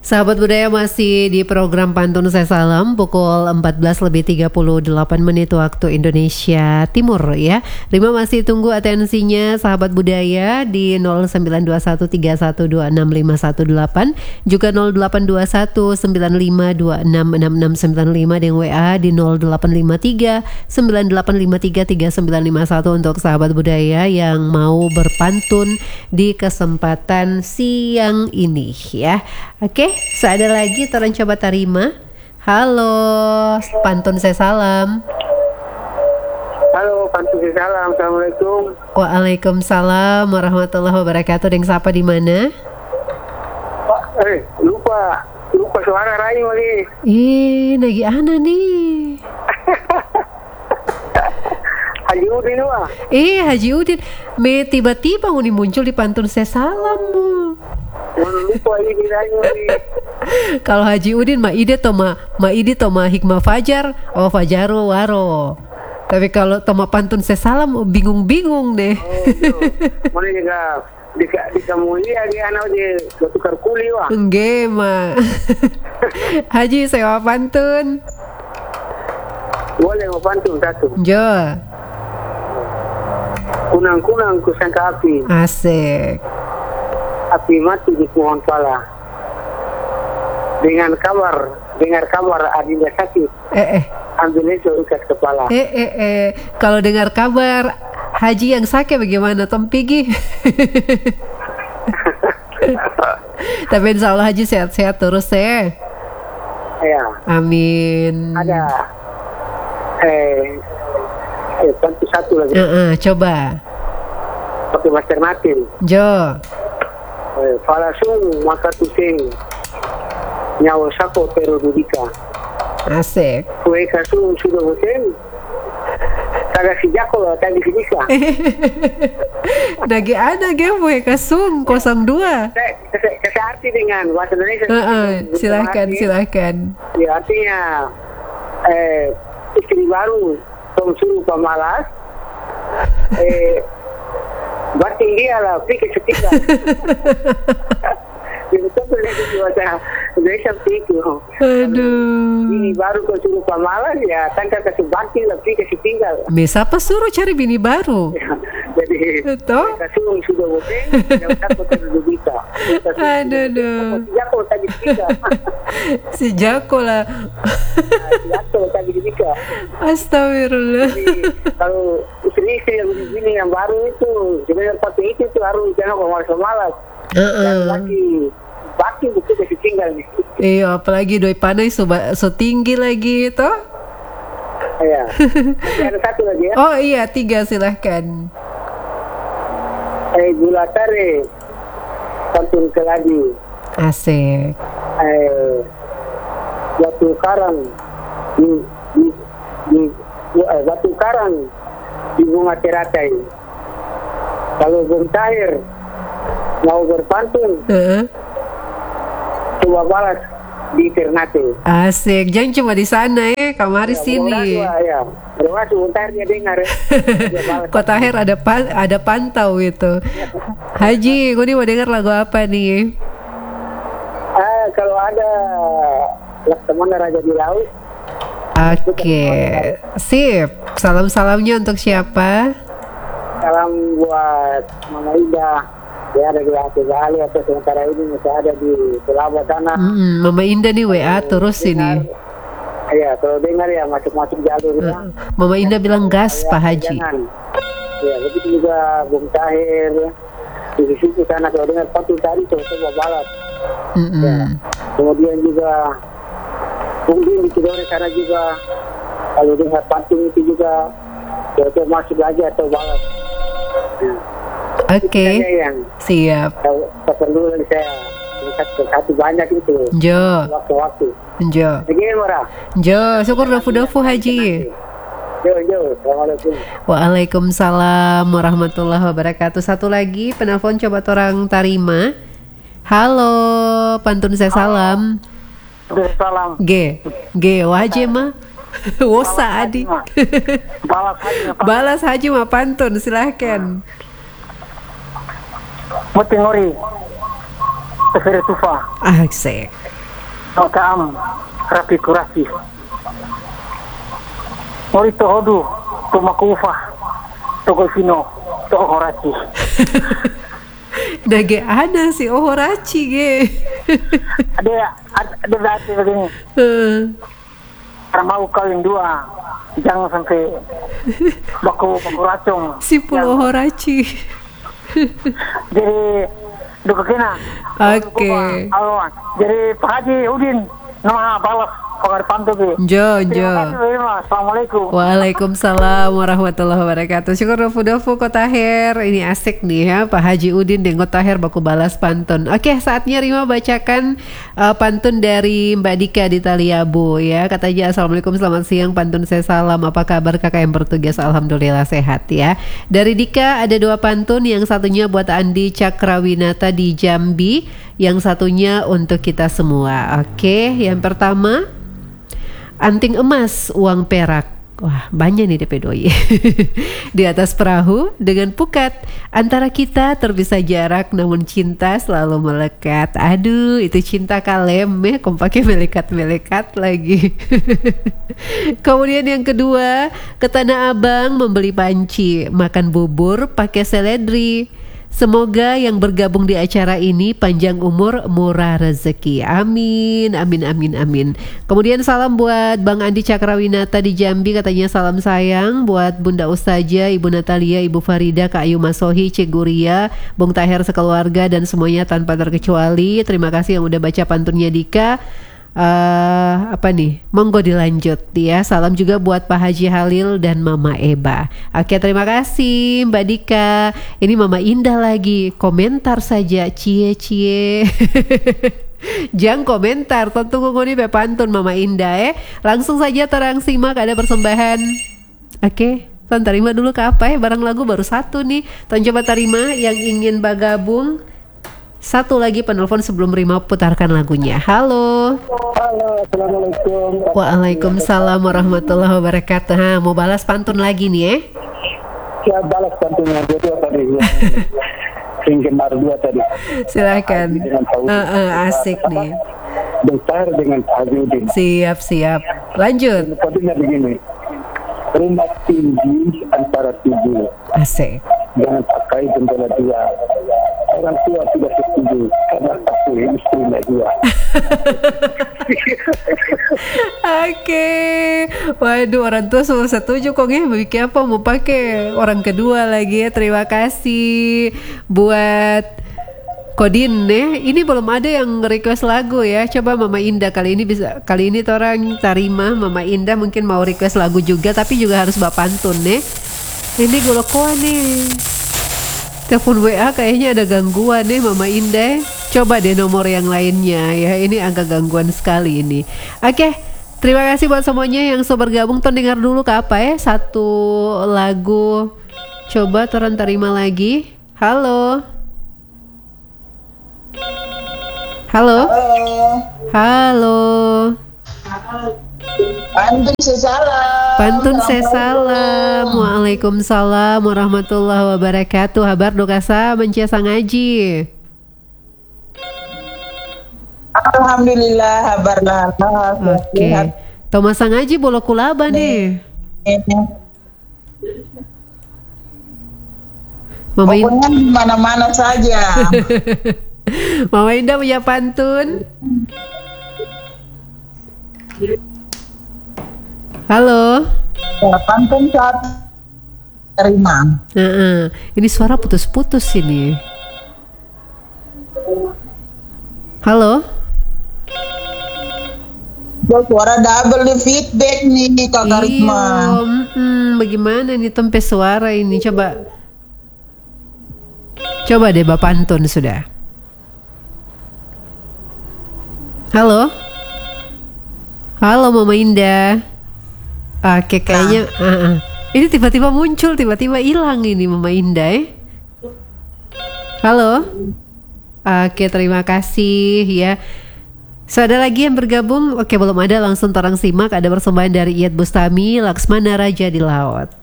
Sahabat budaya masih di program Pantun Saya Salam pukul 14:38 waktu Indonesia Timur ya. Rima masih tunggu atensinya sahabat budaya di 092131265518 juga 082195266695 dan WA di 085398533951 untuk sahabat budaya yang mau berpantun di kesempatan siang ini ya. Oke, seada lagi Toran coba tarima. Halo, Pantun Saya Salam. Halo, Pantun Saya Salam. Assalamualaikum. Waalaikumsalam warahmatullahi wabarakatuh. Deng sapa di mana? Lupa suara Rai lagi. Nagi ana nih. Haji Udin wah. Haji Udin. Me tiba-tiba nguni muncul di Pantun Saya Salam bu. Lupa ini Rai. Kalau Haji Udin ma ide toma hikmah fajar, fajaru waro. Tapi kalau toma Pantun Saya Salam bingung-bingung deh. Mana juga di kamu lihat di anak di tukar kuli wah. Enggak ma. Haji sewa pantun. Boleh mau pantun satu. Jo. Kunang-kunang kusangka api. Asik. Api mati di pohon pala. Dengar kabar adiknya sakit. Ambil itu ikat kepala. Kalau dengar kabar Haji yang sakit bagaimana Tom Pigi? Tapi insya Allah Haji sehat-sehat terus ya. Ya. Amin. Ada pantun satu lagi. Coba. Pakai Master Martin. Jo. Falasung maka tusing nyawa sako pero dudika. Asik. Kue kasung sudah bosen. Taga si jako tadi si bisa. Nagi ada gue kasung 02. Kasih arti dengan bahasa Indonesia. Silakan. Ya artinya istri baru tong suruh pemalas. Batin dia lah, pikir setinggal. Itu berarti bahasa Indonesia pikir. Aduh. Ini baru kau suruh pemalas ya, tangka kasih batin lah, pikir setinggal. Siapa suruh cari bini baru? Jadi kasih sudah bosen, yang takut terduduk. Aduh. Si Jako tadi tiga. Si Jako lah. Si Jako tadi tiga. Astagfirullah. Kalau istri yang begini yang baru itu sebenarnya pakai itu harus jangan malas. Lagi baki betul kasih tinggal nih. Iya, apalagi doi panai so tinggi lagi itu. Iya. Ada satu lagi ya. Oh iya, 3 silahkan. Gula tare pantun keladi. Asik. Batu karang batu karang di bunga teratai. Kalau bertahir mau berpantun, coba balas di Ternate. Asik, jangan cuma di sana ya, kamari sini. Ya, rumah sebentar dia dengar. Kota Tahir ada pantau itu. Haji, gue nih mau dengar lagu apa nih? Kalau ada Laksamana Raja di Laut. Oke, sip. Salam-salamnya untuk siapa? Salam buat Mama Ida. Dia ada di hati kali atau sementara ini masih ada di Sulawesi sana. Mama Indah nih WA terus ini. Iya, kalau dengar ya masuk-masuk jalur ya. Mama Indah bilang gas Pak Haji. Ya, begitu juga Bung Tahir ya. Di situ sana kalau dengar pantun tadi coba balas. Ya. Kemudian juga mungkin di Tidore sana juga kalau dengar pantun itu juga coba masuk lagi atau balas. Ya. Oke, siap. Perlu saya satu banyak itu. Jo. Waktu-waktu. Jo. Bagaimana? Jo, syukur dafu Haji. Jo. Assalamualaikum. Waalaikumsalam warahmatullahi wabarakatuh. Satu lagi penelpon coba orang tarima. Halo, Pantun Saya Salam. Salam. G wajib mah. Wosa adi. Balas Haji mah pantun silahkan. Mutingori Tefere Tufa. Asik. Notaam rapi kurasi. Morito hodu tumakufa toko sino to horaci. Dage ada si Ohoraci ge. Ada berarti begini. Karena mau kawin dua, jangan sampai baku racung. Si Pulau Ohoraci. Jadi duka kena. Oke. Jadi Pak Haji Udin nama balas pengarpantu ge. Jo. Assalamualaikum. Waalaikumsalam warahmatullahi wabarakatuh. Syukur Dofu Kotaher. Ini asik nih ya, Pak Haji Udin dan Kotaher baku balas pantun. Oke, saatnya Rima bacakan pantun dari Mbak Dika di Taliabu ya. Katanya assalamualaikum, selamat siang, pantun saya salam. Apa kabar kakak yang bertugas? Alhamdulillah sehat ya. Dari Dika ada 2 pantun. Yang satunya buat Andi Cakrawinata di Jambi, yang satunya untuk kita semua. Oke, yang pertama, anting emas uang perak. Wah, banyak nih DP doi. Di atas perahu dengan pukat, antara kita terpisah jarak namun cinta selalu melekat. Aduh, itu cinta kalem ya, kompaknya melekat-melekat lagi. Kemudian yang kedua, ke Tanah Abang membeli panci, makan bubur pakai seledri. Semoga yang bergabung di acara ini panjang umur, murah rezeki. Amin, amin, amin, amin. Kemudian salam buat Bang Andi Cakrawinata di Jambi, katanya salam sayang buat Bunda Ustazah, Ibu Natalia, Ibu Farida, Kak Ayu Masohi, Cik Guria, Bung Taher sekeluarga dan semuanya tanpa terkecuali. Terima kasih yang udah baca pantunnya Dika. Apa nih, monggo dilanjut ya. Salam juga buat Pak Haji Halil dan Mama Eba. Oke, terima kasih Mbak Dika. Ini Mama Indah lagi, komentar saja cie. Jangan komentar, tentu ngomongin pantun Mama Indah ya. Langsung saja terang simak, ada persembahan. Oke, Tuan terima dulu ke apa ya, barang lagu baru 1 nih. Tuan coba terima yang ingin bergabung. 1 lagi penelpon sebelum Rima putarkan lagunya. Halo. Halo, assalamualaikum. Waalaikumsalam warahmatullahi wabarakatuh. Mau balas pantun lagi nih ya? Ya, balas pantunnya dia tadi. Gemar 2 tadi. Silakan. Asik nih. Besar dengan Pak Haji Udin. Siap. Lanjut. Pantunnya begini. Rumah tinggi antara tubuh. Asik. Jangan pakai jendela 2. Orang tua tidak setuju karena satu istrinya 2. Oke. Waduh, orang tua semua setuju kok ya. Bikin apa mau pakai orang kedua lagi ya. Terima kasih buat Kodin nih. Ini belum ada yang request lagu ya. Coba Mama Indah kali ini orang terima Mama Indah mungkin mau request lagu juga, tapi juga harus bawa pantun nih. Ini golokoan nih. Telepon WA kayaknya ada gangguan nih Mama Indah. Coba deh nomor yang lainnya ya. Ini agak gangguan sekali ini. Oke, terima kasih buat semuanya yang sudah bergabung. Ton dengar dulu ke apa ya, 1 lagu. Coba terima lagi. Halo. Pantun sesalam. Waalaikumsalam warahmatullahi wabarakatuh. Habar dokasa mencesa ngaji. Alhamdulillah, habarlah. Oke. Tomasa ngaji bolo kulaba nih. Pokoknya mana-mana saja. Mama Indah punya pantun. Halo. Ya, pantun saat terima. Ini suara putus-putus ini. Halo. Suara double di feedback nih Kak Risma. Bagaimana nih tempe suara ini? Coba deh Bapak pantun sudah. Halo Mama Indah. Oke, kayaknya ini tiba-tiba muncul, tiba-tiba hilang ini Mama Indah ya. Halo. Oke, terima kasih ya. So, ada lagi yang bergabung? Oke, belum ada, langsung torang simak. Ada persembahan dari Iyad Bustami, Laksmana Raja di Laut.